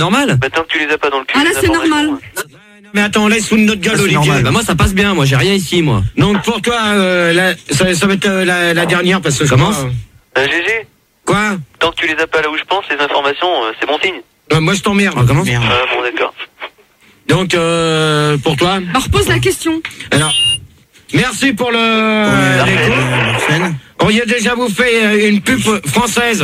Normal. Bah tant que tu les as pas dans le cul. Ah là, c'est normal. Mais attends, laisse sous notre gueule, Olivier. Normal. Bah moi ça passe bien, moi j'ai rien ici moi. Donc pour toi, ça va être la dernière parce que Commence. GG. Quoi? Tant que tu les as pas là où je pense, les informations, c'est bon signe. Moi je t'emmerde. On commence. Ah bon d'accord. Donc pour toi. Bah, repose la question. Alors, merci pour l'écho. Auriez déjà vous fait une pub française?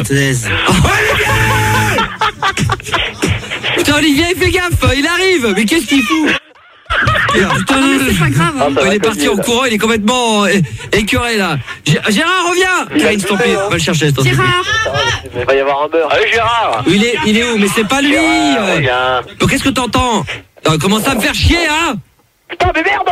Putain Olivier fais gaffe, il arrive. Mais qu'est-ce qu'il fout? Putain, C'est pas grave. Hein. il est parti en courant, il est complètement écuré là. Gérard reviens. Karine Stampé, va le chercher. Gérard. Il va y avoir un beurre. Allez Gérard. Il est où? Mais c'est pas lui. Donc qu'est-ce que t'entends? Comment ça me faire chier hein? Putain mais merde.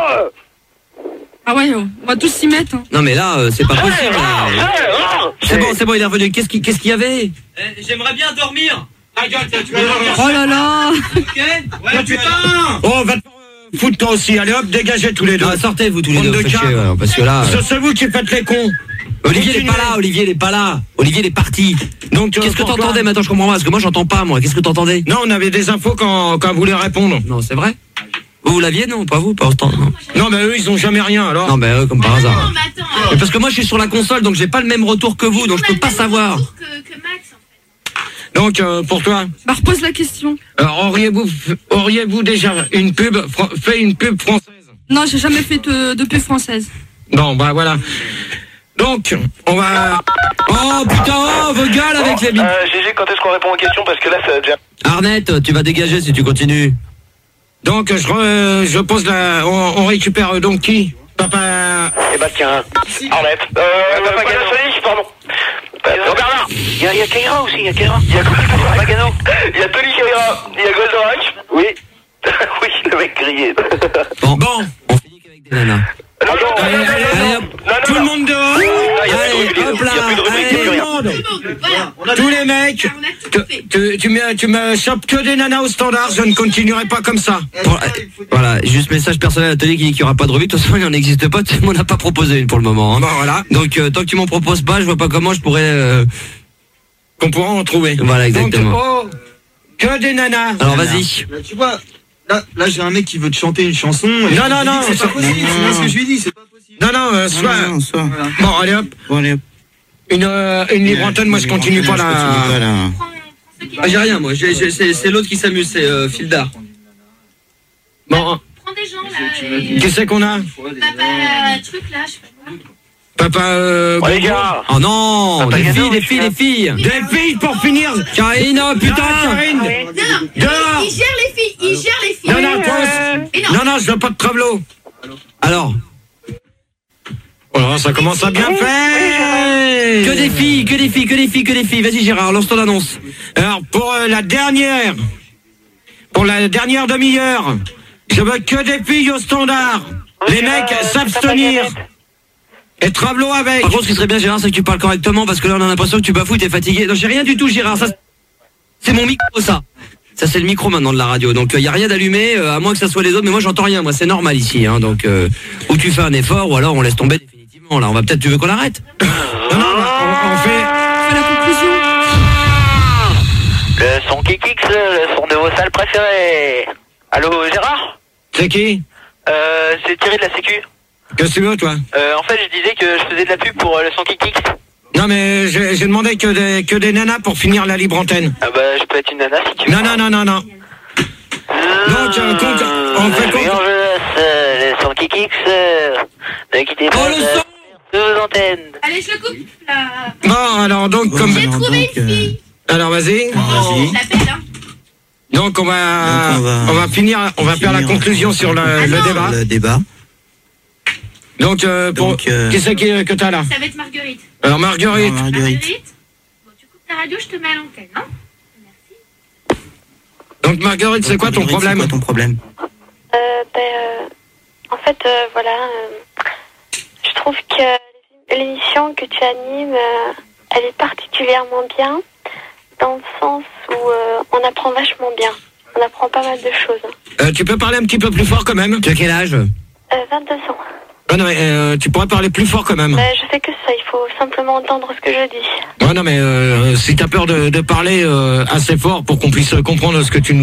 Ah ouais, on va tous s'y mettre. Hein. Non mais là c'est pas possible. Là. C'est bon, il est revenu. Qu'est-ce qu'il y avait? J'aimerais bien dormir. Ta gueule, tu vas dormir. Oh là là. Ok. Ouais, putain. Oh, va te foutre toi aussi. Allez hop, dégagez tous les deux. Non, sortez vous tous les Bande deux. de Faites chier, cave. ouais, parce que là. C'est vous qui faites les cons. Olivier il est Continuez. pas là. Olivier il est parti. Donc Qu'est-ce que pour t'entendais toi- maintenant? Je comprends pas parce que moi j'entends pas moi. Qu'est-ce que t'entendais? Non, on avait des infos quand vous voulez répondre. Non, c'est vrai. Vous l'aviez non? Pas vous, pas autant. Non, Non, mais eux, ils ont jamais rien alors. non mais comme par Non, hasard. mais attends. Mais parce que moi je suis sur la console donc j'ai pas le même retour que vous donc je peux pas savoir. Que Max, en fait. Donc pour toi, Bah, repose la question. auriez-vous déjà fait une pub française? Non, j'ai jamais fait de pub française. Bon, bah voilà. Donc, on va... Oh putain, vos gueules avec les bites. GG, quand est-ce qu'on répond aux questions? Parce que là, ça a déjà... Arnette, tu vas dégager si tu continues. Donc, je pose la... On récupère donc qui? Papa... Eh bah tiens, Arlette. Papa Gano. Pardon. Bernard. Il y a Kaira aussi, il y a Kaira. Il y a Papa Gano. Il y a Tony Kaira. Il y a Goldorak. Oui. Oui, le mec grillé. Bon, on finit qu'avec des nanas. Non, Allez, hop. Tout le monde dehors. Allez, hop là. Voilà. Tous les mecs. On a tout fait. Tu me chopes que des nanas au standard. Je ne continuerai pas comme ça. Voilà, juste message personnel à Tony qui dit qu'il n'y aura pas de revue. De toute façon, il n'en existe pas. On n'a pas proposé une pour le moment. Hein. Bon, voilà. Donc, tant que tu m'en proposes pas, je vois pas comment je pourrais... Qu'on pourra en trouver. Voilà, exactement. Donc, que des nanas. Alors, vas-y. Là, tu vois, là j'ai un mec qui veut te chanter une chanson. Et Non, je lui non, dis que c'est pas possible. C'est bien ce que je lui dis, c'est pas possible. Non, soit... Voilà. Bon, allez hop. Une libre antenne, moi je continue pas là. Prends ceux qui... Ah, j'ai rien, moi. C'est l'autre qui s'amuse, c'est Fildar. Bon, Prends des gens, là. Et... qui c'est qu'on a? Papa, truc, là, je sais pas quoi. Papa... Les gars. Oh non, Papa les Gano, filles. Des filles pour finir. Karine, oh putain. Karine. Non, Dehors. il gère les filles, il gère les filles. Non, toi aussi. Mais non. Non, je veux pas de travelot. Alors, Oh, ça commence à bien faire. que des filles. Vas-y Gérard, lance ton annonce. Alors, pour la dernière demi-heure, je veux que des filles au standard. Les mecs s'abstenir. Et travelot avec. Par contre, ce qui serait bien Gérard, c'est que tu parles correctement parce que là on a l'impression que tu bafouilles, t'es fatigué. Non, j'ai rien du tout Gérard, ça c'est mon micro ça. Ça c'est le micro maintenant de la radio. Donc il y a rien d'allumé à moins que ça soit les autres mais moi j'entends rien. Moi c'est normal ici hein. Donc ou tu fais un effort ou alors on laisse tomber définitivement là. On va peut-être tu veux qu'on arrête. Non, on fait... Fais la conclusion. Le son qui kick, le son de vos salles préférées. Allô Gérard? C'est qui? C'est Thierry de la Sécu. Qu'est-ce que tu veux, toi? En fait, je disais que je faisais de la pub pour le son qui kick. Non, mais j'ai demandé que des nanas pour finir la libre antenne. Ah bah, je peux être une nana si tu veux. Non. Donc, on fait quoi? Le son qui kick, ne quittez pas. Oh, le son Deux antennes. Allez, je le coupe, là. Bon, alors, donc, comme... J'ai trouvé une fille. Alors, vas-y. Je l'appelle, hein. Donc, on va finir, on va faire la conclusion sur le débat. Donc, qui c'est que t'as là? Ça va être Marguerite. Alors, Marguerite. Marguerite. Bon, tu coupes la radio, je te mets à l'antenne, hein. Merci. Donc, Marguerite, c'est quoi ton problème? En fait, voilà, je trouve que l'émission que tu animes, elle est particulièrement bien, dans le sens où on apprend vachement bien. On apprend pas mal de choses. Tu peux parler un petit peu plus fort quand même? Tu as quel âge? 22 ans. Ouais, non, mais tu pourrais parler plus fort quand même. Mais je sais que ça, il faut simplement entendre ce que je dis. Ouais, non, mais si t'as peur de parler assez fort pour qu'on puisse comprendre ce que tu nous